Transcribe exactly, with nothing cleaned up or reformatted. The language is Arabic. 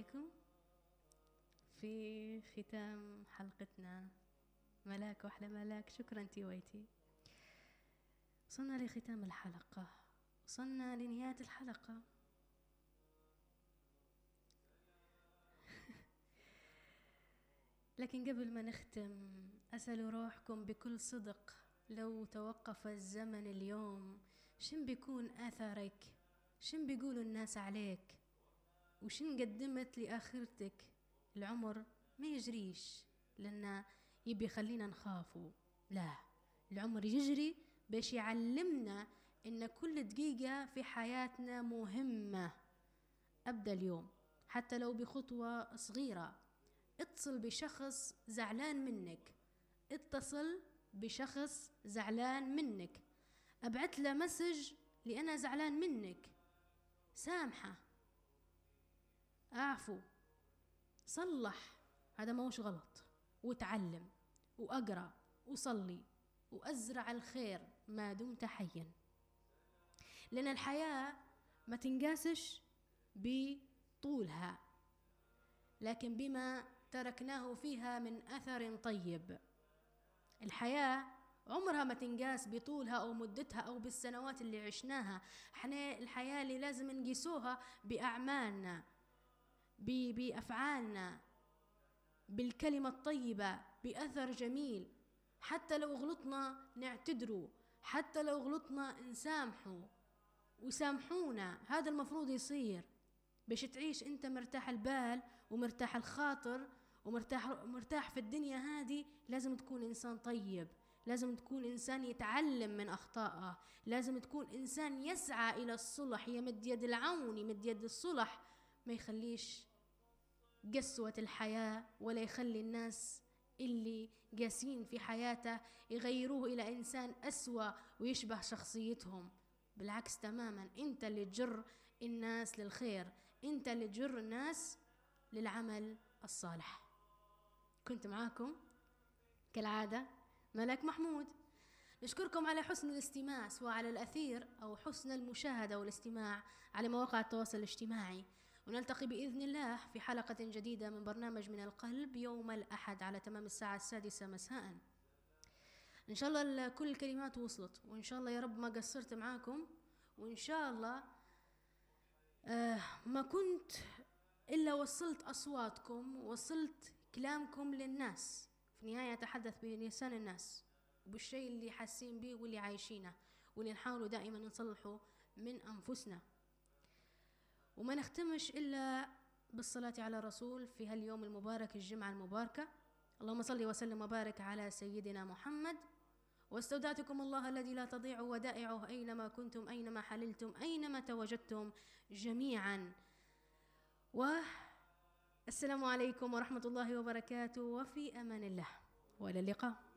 عليكم. في ختام حلقتنا ملاك وأحلى ملاك، شكرا تيويتي. وصلنا لختام الحلقة، وصلنا لنهاية الحلقة. لكن قبل ما نختم أسأل روحكم بكل صدق، لو توقف الزمن اليوم شن بيكون أثرك؟ شن بيقولوا الناس عليك؟ وشن قدمت لآخرتك؟ العمر ما يجريش لأنه يبي خلينا نخافوا، لا، العمر يجري باش يعلمنا إن كل دقيقة في حياتنا مهمة. أبدأ اليوم حتى لو بخطوة صغيرة. اتصل بشخص زعلان منك، اتصل بشخص زعلان منك، ابعت له مسج لأنا زعلان منك، سامحه، اعفو، صلح هذا ما هوش غلط، وتعلم وأقرأ وصلي وأزرع الخير ما دمت حيا، لأن الحياة ما تنقاسش بطولها لكن بما تركناه فيها من أثر طيب. الحياة عمرها ما تنقاس بطولها أو مدتها أو بالسنوات اللي عشناها. احنا الحياة اللي لازم نقيسوها بأعمالنا، بأفعالنا، بالكلمة الطيبة، بأثر جميل. حتى لو غلطنا نعتذروا، حتى لو غلطنا نسامحوا وسامحونا، هذا المفروض يصير باش تعيش انت مرتاح البال ومرتاح الخاطر ومرتاح مرتاح في الدنيا هذه. لازم تكون إنسان طيب، لازم تكون إنسان يتعلم من أخطائه، لازم تكون إنسان يسعى إلى الصلح، يمد يد العون، يمد يد الصلح، ما يخليش قسوة الحياة ولا يخلي الناس اللي قاسين في حياته يغيروه إلى إنسان أسوأ ويشبه شخصيتهم. بالعكس تماما، أنت اللي تجر الناس للخير، أنت اللي تجر الناس للعمل الصالح. كنت معاكم كالعادة ملاك محمود. نشكركم على حسن الاستماع، سواء على الأثير أو حسن المشاهدة والاستماع على مواقع التواصل الاجتماعي. ونلتقي بإذن الله في حلقة جديدة من برنامج من القلب يوم الأحد على تمام الساعة السادسة مساء. إن شاء الله كل الكلمات وصلت، وإن شاء الله يا رب ما قصرت معاكم، وإن شاء الله آه ما كنت إلا وصلت أصواتكم، وصلت كلامكم للناس. في النهاية أتحدث بلسان الناس وبالشيء اللي حاسين به واللي عايشينه، واللي نحاولوا دائما نصلحه من أنفسنا. وما نختمش إلا بالصلاة على الرسول في هاليوم المبارك، الجمعة المباركة. اللهم صل وسلم وبارك على سيدنا محمد. واستودعتكم الله الذي لا تضيع ودائعه أينما كنتم، أينما حللتم، أينما تواجدتم جميعا. والسلام عليكم ورحمة الله وبركاته، وفي أمان الله، وإلى اللقاء.